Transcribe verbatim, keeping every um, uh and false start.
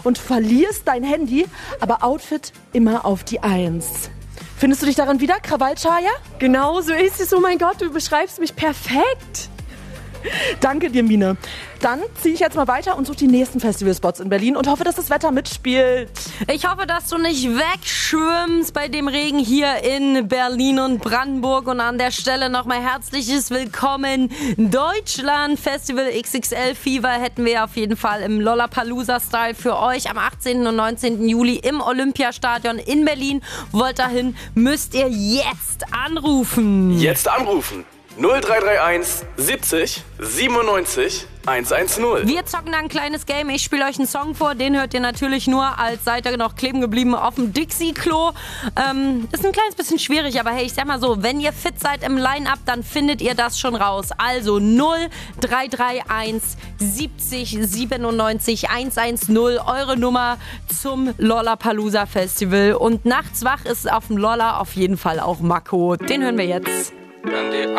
und verlierst dein Handy, aber Outfit immer auf die Eins. Findest du dich daran wieder, Krawallschaya? Genau so ist es. Oh mein Gott, du beschreibst mich perfekt. Danke dir, Mine. Dann ziehe ich jetzt mal weiter und suche die nächsten Festivalspots in Berlin und hoffe, dass das Wetter mitspielt. Ich hoffe, dass du nicht wegschwimmst bei dem Regen hier in Berlin und Brandenburg. Und an der Stelle nochmal herzliches Willkommen Deutschland. Festival X X L Fever hätten wir auf jeden Fall im Lollapalooza-Style für euch am achtzehnten und neunzehnten Juli im Olympiastadion in Berlin. Wollt dahin, müsst ihr jetzt anrufen. Jetzt anrufen. null drei drei eins siebzig siebenundneunzig hundertzehn. Wir zocken da ein kleines Game. Ich spiele euch einen Song vor. Den hört ihr natürlich nur, als seid ihr noch kleben geblieben auf dem Dixie-Klo. Ähm, ist ein kleines bisschen schwierig, aber hey, ich sag mal so, wenn ihr fit seid im Line-Up, dann findet ihr das schon raus. Also null drei drei eins siebzig siebenundneunzig hundertzehn, eure Nummer zum Lollapalooza Festival. Und nachts wach ist auf dem Lolla auf jeden Fall auch Mako. Den hören wir jetzt. Dann die